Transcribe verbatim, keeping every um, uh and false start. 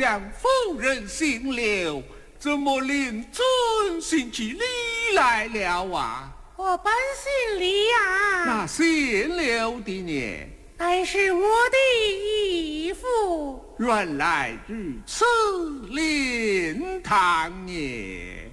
将夫人姓刘，怎么令尊姓起李来了啊？ 我本姓李啊。 那姓刘的呢？ 乃是我的义父。 原来如此，令堂也。